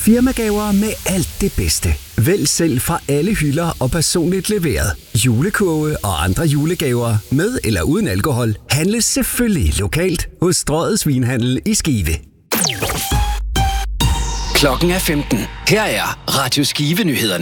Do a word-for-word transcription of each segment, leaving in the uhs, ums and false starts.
Firmagaver med alt det bedste. Vælg selv fra alle hylder og personligt leveret. Julekurve og andre julegaver med eller uden alkohol handles selvfølgelig lokalt hos Strøget Svinhandel i Skive. Klokken er femten. Her er Radio Skive-nyhederne.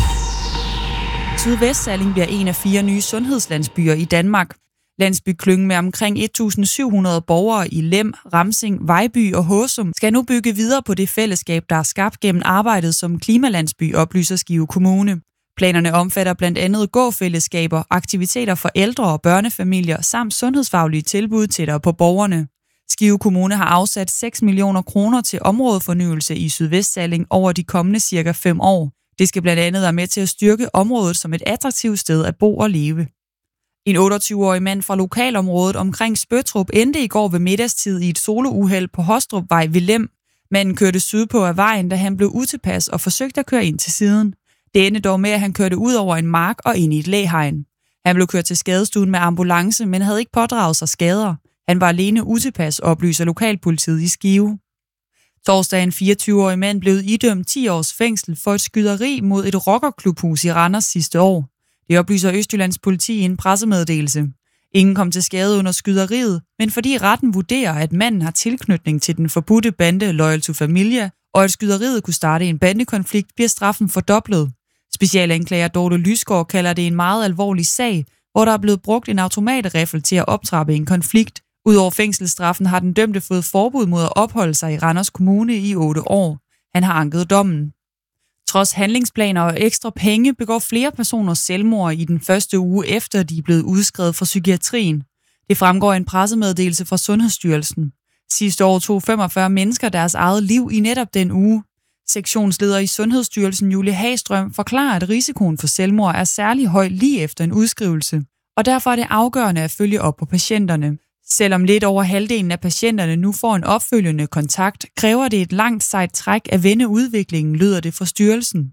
Sydvestsalling bliver en af fire nye sundhedslandsbyer i Danmark. Landsbyklyngen med omkring et tusind syv hundrede borgere i Lem, Ramsing, Vejby og Håsum skal nu bygge videre på det fællesskab, der er skabt gennem arbejdet som klimalandsby, oplyser Skive Kommune. Planerne omfatter blandt andet gåfællesskaber, aktiviteter for ældre og børnefamilier samt sundhedsfaglige tilbud tættere på borgerne. Skive Kommune har afsat seks millioner kroner til områdefornyelse i Sydvestsalling over de kommende cirka fem år. Det skal blandt andet være med til at styrke området som et attraktivt sted at bo og leve. En otteogtyve-årig mand fra lokalområdet omkring Spøttrup endte i går ved middagstid i et solouheld på Hostrupvej ved Lem. Manden kørte sydpå af vejen, da han blev utilpas og forsøgte at køre ind til siden. Det endte dog med, at han kørte ud over en mark og ind i et læhegn. Han blev kørt til skadestuen med ambulance, men havde ikke pådraget sig skader. Han var alene utilpas, oplyser lokalpolitiet i Skive. Torsdag en fireogtyve-årig mand blev idømt ti års fængsel for et skyderi mod et rockerklubhus i Randers sidste år. Det oplyser Østjyllands politi i en pressemeddelelse. Ingen kom til skade under skyderiet, men fordi retten vurderer, at manden har tilknytning til den forbudte bande Loyal to Familia, og at skyderiet kunne starte en bandekonflikt, bliver straffen fordoblet. Specialanklager Dorte Lysgaard kalder det en meget alvorlig sag, hvor der er blevet brugt en automatriffel til at optrappe en konflikt. Udover fængselsstraffen har den dømte fået forbud mod at opholde sig i Randers Kommune i otte år. Han har anket dommen. Trods handlingsplaner og ekstra penge begår flere personer selvmord i den første uge efter, de er blevet udskrevet fra psykiatrien. Det fremgår af en pressemeddelelse fra Sundhedsstyrelsen. Sidste år tog femogfyrre mennesker deres eget liv i netop den uge. Sektionsleder i Sundhedsstyrelsen Julie Hagstrøm forklarer, at risikoen for selvmord er særlig høj lige efter en udskrivelse, og derfor er det afgørende at følge op på patienterne. Selvom lidt over halvdelen af patienterne nu får en opfølgende kontakt, kræver det et langt sejt træk at vende udviklingen, lyder det fra styrelsen.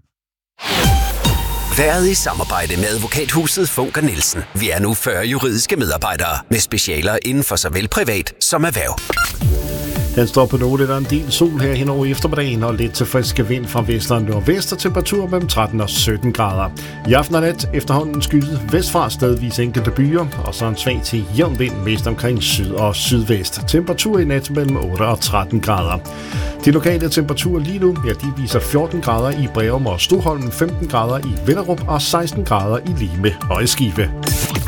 Været i samarbejde med advokathuset Funker Nielsen. Vi er nu fyrre juridiske medarbejdere med specialer inden for såvel privat som erhverv. Den står på nul, der en del sol her hen over eftermiddagen og lidt til friske vind fra vest og nordvest og temperatur mellem tretten og sytten grader. I aften og nat efterhånden skyet vestfra stedvis enkelte byer, og så en svag til jævn vind mest omkring syd og sydvest. Temperatur i nat mellem otte og tretten grader. De lokale temperaturer lige nu, ja, de viser fjorten grader i Breum og Stoholm, femten grader i Vinderup og seksten grader i Lime og i Skive.